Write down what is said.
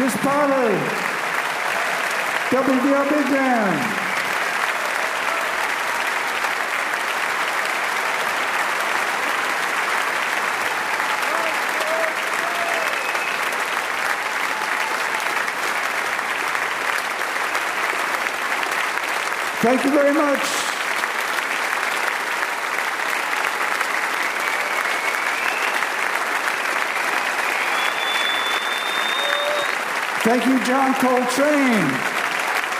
Chris Parley, WBL Big Band. Thank you very much. Thank you, John Coltrane.